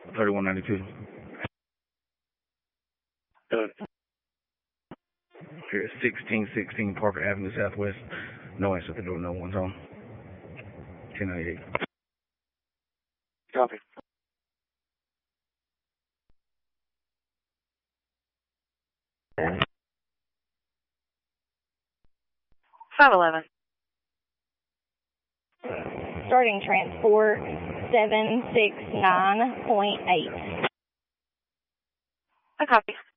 3192. Here, 1616 Parker Avenue Southwest. No answer at the door. No one's home. 1098. Copy. Starting transport 769.8. I copy.